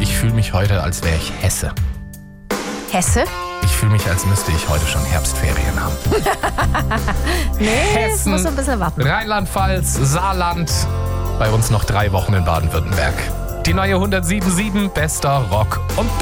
Ich fühle mich heute, als wäre ich Hesse. Hesse? Ich fühle mich, als müsste ich heute schon Herbstferien haben. Nee, Hessen, muss ein bisschen warten. Rheinland-Pfalz, Saarland. Bei uns noch 3 Wochen in Baden-Württemberg. Die neue 107.7 bester Rock und Pop.